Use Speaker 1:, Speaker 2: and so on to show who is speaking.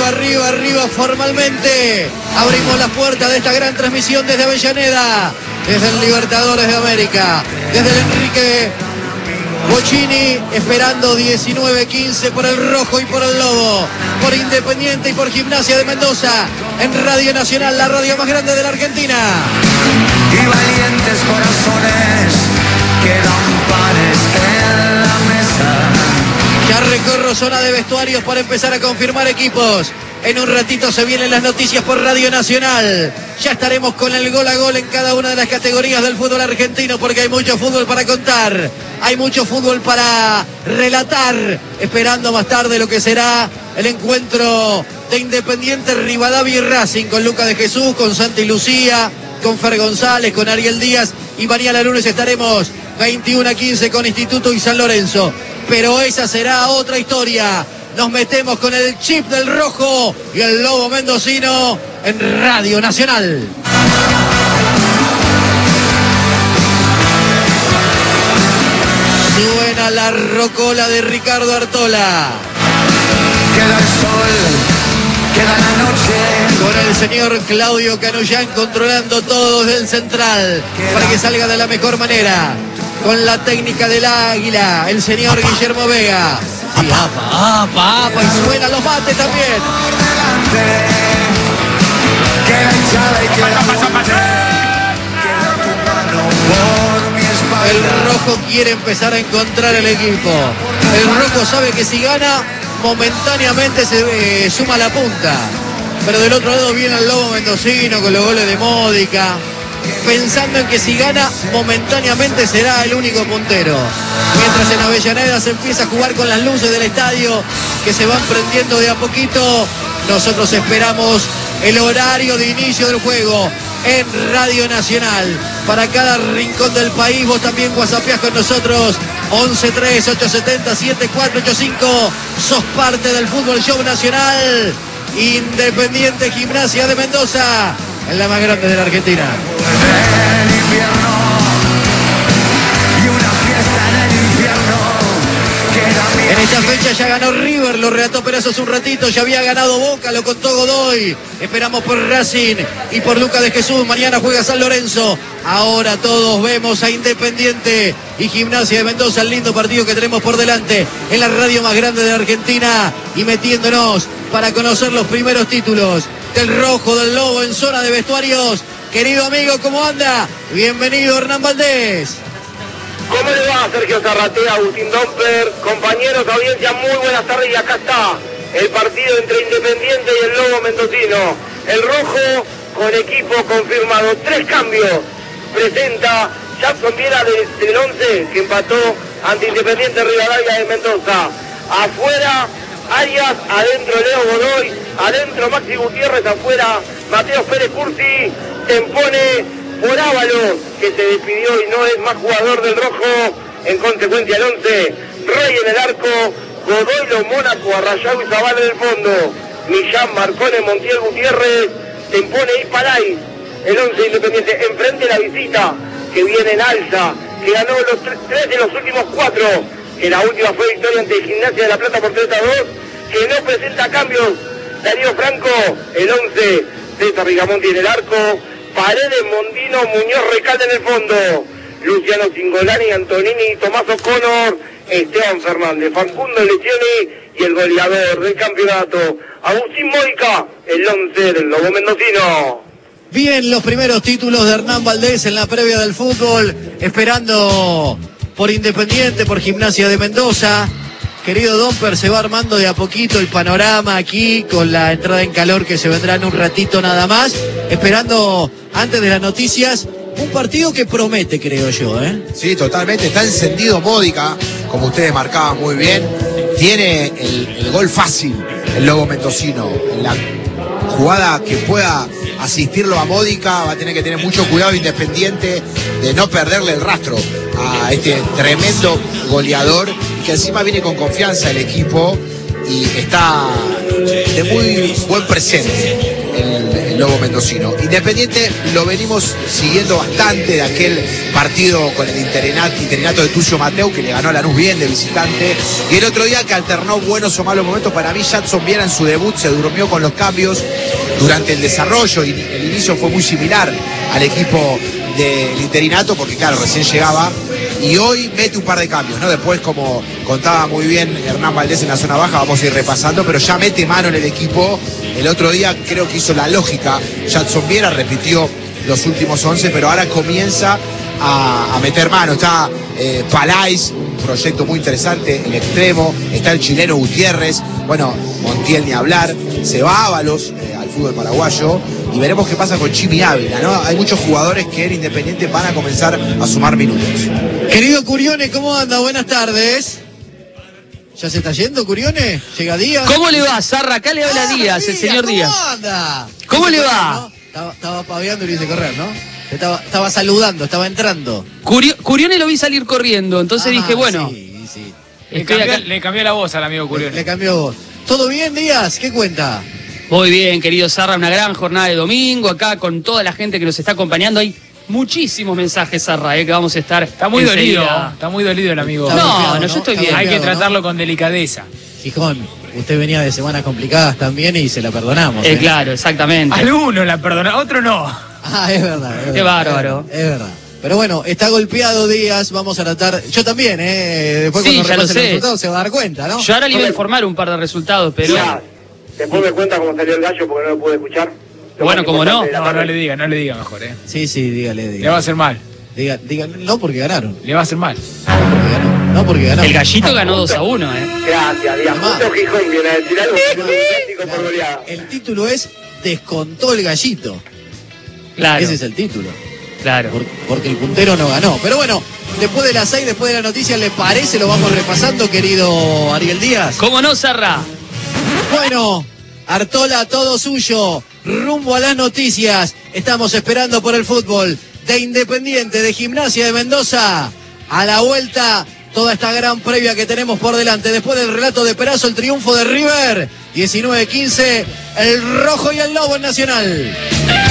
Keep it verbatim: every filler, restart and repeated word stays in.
Speaker 1: Arriba, arriba, arriba formalmente. Abrimos las puertas de esta gran transmisión desde Avellaneda, desde el Libertadores de América, desde el Enrique Bocchini, esperando diecinueve quince por el Rojo y por el Lobo, por Independiente y por Gimnasia de Mendoza, en Radio Nacional, la radio más grande de la Argentina.
Speaker 2: Y valientes corazones quedan pares en la mesa.
Speaker 1: Ya recorro zona de vestuarios para empezar a confirmar equipos. En un ratito se vienen las noticias por Radio Nacional. Ya estaremos con el gol a gol en cada una de las categorías del fútbol argentino, porque hay mucho fútbol para contar, hay mucho fútbol para relatar, esperando más tarde lo que será el encuentro de Independiente, Rivadavia y Racing, con Lucas de Jesús, con Santi Lucía, con Fer González, con Ariel Díaz, y mañana lunes estaremos veintiuno a quince con Instituto y San Lorenzo. Pero esa será otra historia. Nos metemos con el chip del Rojo y el Lobo mendocino en Radio Nacional. Suena la rocola de Ricardo Artola.
Speaker 2: Queda el sol, queda la noche.
Speaker 1: Con el señor Claudio Canullán controlando todo desde el central para que salga de la mejor manera. Con la técnica del águila, el señor Guillermo Vega. Y apa, apa, apa, y suenan los mates también. El Rojo quiere empezar a encontrar el equipo. El Rojo sabe que si gana, momentáneamente se eh, suma la punta. Pero del otro lado viene el Lobo mendocino con los goles de Módica, pensando en que si gana, momentáneamente será el único puntero. Mientras en Avellaneda se empieza a jugar con las luces del estadio, que se van prendiendo de a poquito, nosotros esperamos el horario de inicio del juego en Radio Nacional. Para cada rincón del país, vos también whatsappeás con nosotros, once tres ocho siete cero siete cuatro ocho cinco. Sos parte del Fútbol Show Nacional. Independiente, Gimnasia de Mendoza, en la más grande de la Argentina. En esta fecha ya ganó River, lo relató Perazo hace un ratito, ya había ganado Boca, lo contó Godoy. Esperamos por Racing y por Lucas de Jesús. Mañana juega San Lorenzo. Ahora todos vemos a Independiente y Gimnasia de Mendoza, el lindo partido que tenemos por delante en la radio más grande de la Argentina, y metiéndonos para conocer los primeros títulos del Rojo, del Lobo en zona de vestuarios. Querido amigo, ¿cómo anda? Bienvenido, Hernán Valdés.
Speaker 3: ¿Cómo le va, Sergio Zarratea, Agustín Domper? Compañeros, audiencia, muy buenas tardes, y acá está el partido entre Independiente y el Lobo mendocino. El Rojo con equipo confirmado, tres cambios. Presenta Jackson Viera de, del once, que empató ante Independiente Rivadavia de Mendoza. Afuera, Arias, adentro Leo Godoy, adentro Maxi Gutiérrez, afuera Mateo Pérez Cursi, Tempone por Ábalos, que se despidió y no es más jugador del Rojo. En consecuencia, el once, Rey en el arco, Godoy, Mónaco, Arrayado y Zavala en el fondo, Millán, Marcone, Montiel, Gutiérrez, Tempone y Palay. El once Independiente enfrente la visita, que viene en alza, que ganó los tres, tres de los últimos cuatro, que la última fue victoria ante Gimnasia de la Plata por tres a dos, que no presenta cambios. Darío Franco, el once, César Rigamonti en el arco, Paredes, Mondino, Muñoz, Recalde en el fondo, Luciano Cingolani, Antonini, Tomás O'Connor, Esteban Fernández, Facundo Lecioni y el goleador del campeonato, Agustín Módica, el once del Lobo mendocino.
Speaker 1: Bien, los primeros títulos de Hernán Valdés en la previa del fútbol, esperando por Independiente, por Gimnasia de Mendoza. Querido Domper, se va armando de a poquito el panorama aquí, con la entrada en calor que se vendrá en un ratito nada más, esperando, antes de las noticias, un partido que promete, creo yo, ¿eh?
Speaker 4: Sí, totalmente, está encendido Módica, como ustedes marcaban muy bien. Tiene el, el gol fácil, el Lobo mendocino. La jugada que pueda asistirlo a Módica, va a tener que tener mucho cuidado Independiente de no perderle el rastro a este tremendo goleador, que encima viene con confianza el equipo y está de muy buen presente. el, el Lobo mendocino. Independiente lo venimos siguiendo bastante de aquel partido con el interinato, interinato de Tucio Mateu, que le ganó a Lanús bien de visitante. Y el otro día que alternó buenos o malos momentos, para mí Jadson Viera en su debut se durmió con los cambios durante el desarrollo, y el inicio fue muy similar al equipo del interinato, porque claro, recién llegaba, y hoy mete un par de cambios, ¿no? Después, como contaba muy bien Hernán Valdés en la zona baja, vamos a ir repasando, pero ya mete mano en el equipo. El otro día creo que hizo la lógica Jadson Viera, repitió los últimos once, pero ahora comienza a, a meter mano. Está eh, Palais, un proyecto muy interesante, el extremo, está el chileno Gutiérrez, bueno, Montiel ni hablar, se va Ábalos eh, al fútbol paraguayo, y veremos qué pasa con Chimi Ávila, ¿no? Hay muchos jugadores que en Independiente van a comenzar a sumar minutos.
Speaker 1: Querido Curione, ¿cómo anda? Buenas tardes. ¿Ya se está yendo, Curione? ¿Llega Díaz?
Speaker 5: ¿Cómo le va, Zarra? Acá le habla
Speaker 1: Ah,
Speaker 5: Díaz, el señor
Speaker 1: ¿cómo
Speaker 5: Díaz.
Speaker 1: anda?
Speaker 5: ¿Cómo le
Speaker 1: Correr,
Speaker 5: va?
Speaker 1: ¿no? Estaba, estaba paveando y lo hice correr, ¿no? Estaba, estaba saludando, estaba entrando.
Speaker 5: Curio- Curione lo vi salir corriendo, entonces
Speaker 1: Ah,
Speaker 5: dije, bueno,
Speaker 1: Sí, sí.
Speaker 6: Le
Speaker 5: estoy
Speaker 6: cambió,
Speaker 5: acá.
Speaker 6: le cambió la voz al amigo
Speaker 1: Le,
Speaker 6: Curione.
Speaker 1: le cambió voz. ¿Todo bien, Díaz? ¿Qué cuenta?
Speaker 5: Muy bien, querido Zarra, una gran jornada de domingo acá con toda la gente que nos está acompañando. Hay muchísimos mensajes, Zarra, eh, que vamos a estar.
Speaker 6: Está muy
Speaker 5: enseguida.
Speaker 6: dolido, está muy dolido el amigo.
Speaker 1: Está
Speaker 5: No,
Speaker 1: golpeado,
Speaker 5: no, yo estoy
Speaker 1: Está
Speaker 5: bien.
Speaker 6: Hay que
Speaker 1: golpeado, ¿no?
Speaker 6: tratarlo con delicadeza.
Speaker 1: Gijón, usted venía de semanas complicadas también y se la perdonamos.
Speaker 5: Eh,
Speaker 1: ¿eh?
Speaker 5: claro, exactamente.
Speaker 6: Alguno la perdona, otro no.
Speaker 1: Ah, es verdad. Es
Speaker 5: Qué
Speaker 1: verdad,
Speaker 5: bárbaro.
Speaker 1: Es verdad. Pero bueno, está golpeado Díaz, vamos a tratar. Yo también, ¿eh? Después
Speaker 5: Sí,
Speaker 1: cuando
Speaker 5: ya lo
Speaker 1: repase el
Speaker 5: sé.
Speaker 1: resultado se va a dar cuenta, ¿no?
Speaker 5: Yo ahora le iba a informar un par de resultados, pero
Speaker 3: Ya, después me cuenta cómo salió el gallo porque no lo pude escuchar. Lo
Speaker 5: Bueno,
Speaker 3: más
Speaker 5: cómo no.
Speaker 3: importante de la
Speaker 6: No,
Speaker 3: tarde.
Speaker 6: no le diga, no le diga mejor, eh.
Speaker 1: Sí, sí, dígale,
Speaker 6: Le va a
Speaker 1: dígale.
Speaker 6: hacer mal,
Speaker 1: Diga, diga, no porque ganaron.
Speaker 6: le va a hacer mal.
Speaker 1: No porque ganaron. No porque ganaron.
Speaker 5: el gallito ganó dos a uno, ¿eh?
Speaker 3: Gracias, Díaz.
Speaker 1: Mamá.
Speaker 3: Justo Gijón viene a decir algo que no es clásico por goleada.
Speaker 1: El título es Descontó el gallito.
Speaker 5: Claro,
Speaker 1: Ese es el título.
Speaker 5: claro.
Speaker 1: Por- porque el puntero no ganó. Pero bueno, después de las seis, después de la noticia, ¿le parece? Lo vamos repasando, querido Ariel Díaz.
Speaker 5: ¿Cómo no, Zarra?
Speaker 1: Bueno, Artola, todo suyo. Rumbo a las noticias. Estamos esperando por el fútbol de Independiente, de Gimnasia de Mendoza. A la vuelta, toda esta gran previa que tenemos por delante. Después del relato de Perazo, el triunfo de River. diecinueve quince, el rojo y el lobo en Nacional.